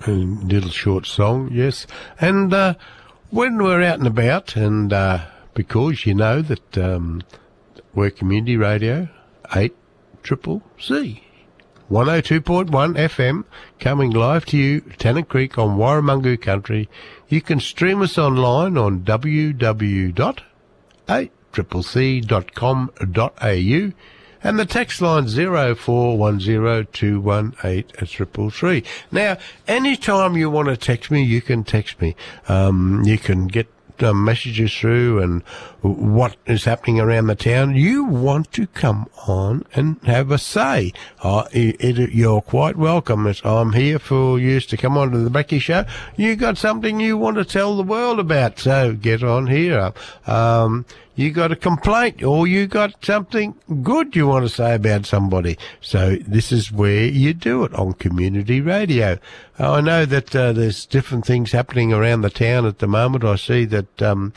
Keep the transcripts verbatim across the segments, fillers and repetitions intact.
a little short song, yes. And uh, when we're out and about, and uh, because you know that um, we're community radio, eight Triple C, one oh two point one F M, coming live to you, Tennant Creek on Warramungu Country. You can stream us online on w w w dot eight c c dot com dot a u. And the text line zero four one zero two one eight triple three. Now, anytime you want to text me, you can text me. Um, you can get uh, messages through and what is happening around the town. You want to come on and have a say. Uh, it, it, you're quite welcome. It's, I'm here for you to come on to the Becky Show. You got something you want to tell the world about, so get on here. Um, you got a complaint or you got something good you want to say about somebody. So this is where you do it on community radio. Uh, I know that uh, there's different things happening around the town at the moment. I see that um,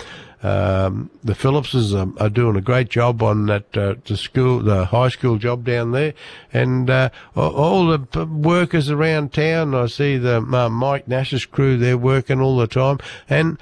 um, the Phillipses are, are doing a great job on that uh, the school, the high school job down there, and uh, all the workers around town. I see the uh, Mike Nash's crew; they're working all the time, and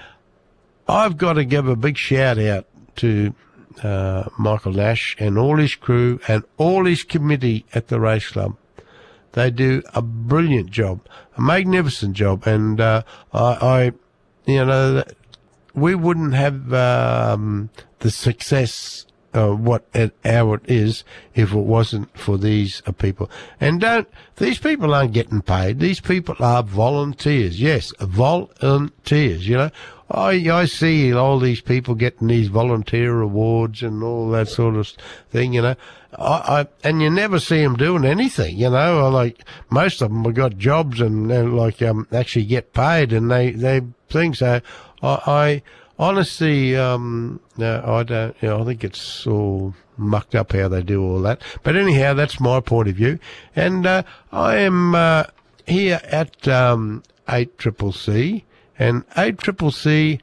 I've got to give a big shout out to uh, Michael Nash and all his crew and all his committee at the race club. They do a brilliant job, a magnificent job, and uh, I, I, you know, we wouldn't have um, the success of what it, how it is if it wasn't for these uh, people. And don't these people aren't getting paid. These people are volunteers. Yes, volunteers. You know. I, I see all these people getting these volunteer awards and all that sort of thing, you know. I, I and you never see them doing anything, you know. Like most of them have got jobs and they like um actually get paid, and they they think so. I, I honestly um no, I don't. You know, I think it's all mucked up how they do all that. But anyhow, that's my point of view, and uh, I am uh, here at um eight Triple C. And eight Triple C,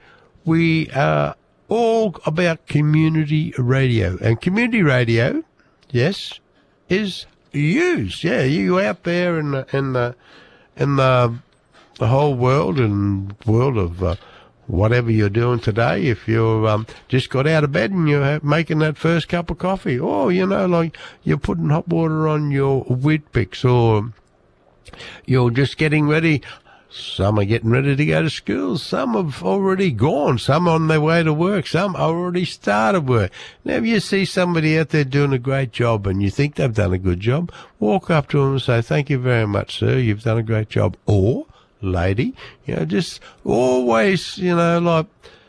we are all about community radio. And community radio, yes, is used. Yeah, you out there in the, in the, in the, the whole world and world of uh, whatever you're doing today. If you're um, just got out of bed and you're making that first cup of coffee, or, you know, like you're putting hot water on your wheat picks, or you're just getting ready. Some are getting ready to go to school. Some have already gone. Some on their way to work. Some already started work. Now, if you see somebody out there doing a great job and you think they've done a good job, walk up to them and say, "Thank you very much, sir. You've done a great job." Or, lady, you know, just always, you know, like,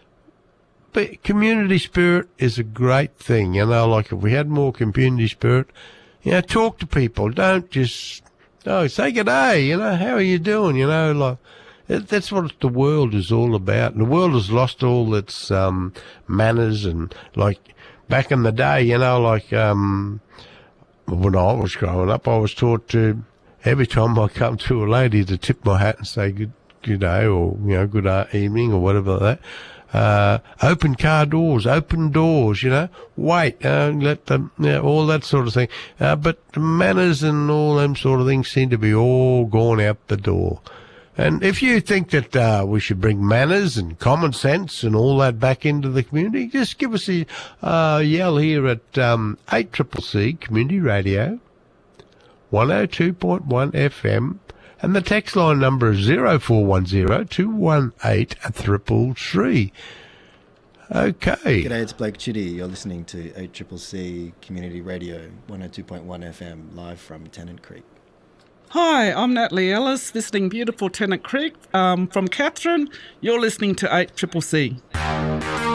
but community spirit is a great thing. You know, like if we had more community spirit, you know, talk to people. Don't just... Oh, say good day, you know, how are you doing? You know, like, it, that's what the world is all about. And the world has lost all its, um, manners and, like, back in the day, you know, like, um, when I was growing up, I was taught to, every time I come to a lady, to tip my hat and say good, good day, or, you know, good evening, or whatever like that. Uh, open car doors, open doors, you know, wait, uh, let them, you know, all that sort of thing. Uh, but manners and all them sort of things seem to be all gone out the door. And if you think that, uh, we should bring manners and common sense and all that back into the community, just give us a, uh, yell here at, um, eight Triple C Community Radio, one oh two point one F M. And the text line number is zero four one zero two one eight triple three. Okay. G'day, it's Blake Chitty. You're listening to eight Triple C Community Radio, one oh two point one F M, live from Tennant Creek. Hi, I'm Natalie Ellis, visiting beautiful Tennant Creek um, from Catherine. You're listening to eight Triple C.